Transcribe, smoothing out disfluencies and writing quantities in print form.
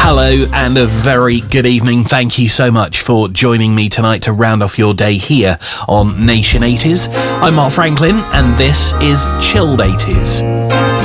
Hello and a very good evening. Thank you so much for joining me tonight to round off your day here on Nation 80s. I'm Mark Franklin and this is Chilled 80s.